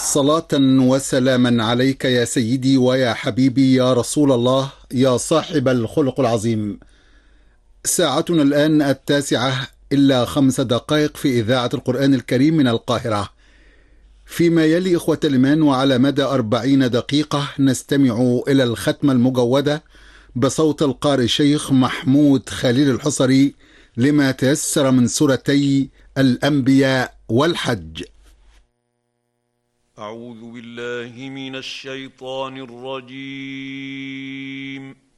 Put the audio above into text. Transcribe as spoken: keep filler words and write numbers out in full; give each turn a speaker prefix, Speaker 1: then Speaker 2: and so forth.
Speaker 1: صلاة وسلاما عليك يا سيدي ويا حبيبي يا رسول الله يا صاحب الخلق العظيم. ساعتنا الآن التاسعة إلا خمس دقائق في إذاعة القرآن الكريم من القاهرة. فيما يلي إخوة الإيمان وعلى مدى أربعين دقيقة نستمع إلى الختمة المجودة بصوت القارئ الشيخ محمود خليل الحصري لما تيسر من سورتي الأنبياء والحج.
Speaker 2: أعوذ بالله من الشيطان الرجيم.